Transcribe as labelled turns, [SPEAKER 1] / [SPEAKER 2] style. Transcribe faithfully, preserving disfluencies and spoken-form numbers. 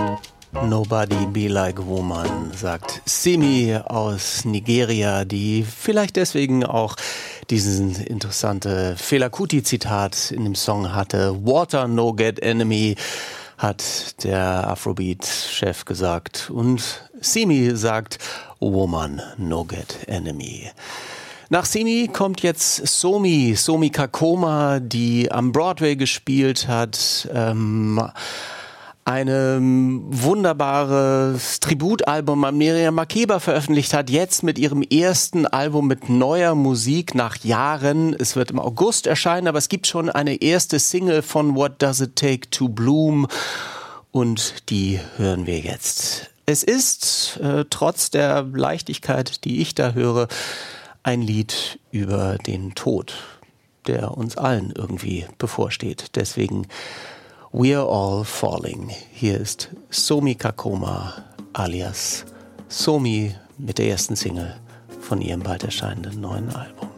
[SPEAKER 1] Nobody be like a woman, sagt Simi aus Nigeria, die vielleicht deswegen auch diesen interessante Fela Kuti-Zitat in dem Song hatte. Water no get enemy, hat der Afrobeat-Chef gesagt. Und Simi sagt, Woman no get enemy. Nach Simi kommt jetzt Somi, Somi Kakoma, die am Broadway gespielt hat. Ähm, ein wunderbares Tributalbum an Miriam Makeba veröffentlicht hat, jetzt mit ihrem ersten Album mit neuer Musik nach Jahren. Es wird im August erscheinen, aber es gibt schon eine erste Single von What Does It Take to Bloom und die hören wir jetzt. Es ist, äh, trotz der Leichtigkeit, die ich da höre, ein Lied über den Tod, der uns allen irgendwie bevorsteht. Deswegen We're All Falling. Hier ist Somi Kakoma alias Somi mit der ersten Single von ihrem bald erscheinenden neuen Album.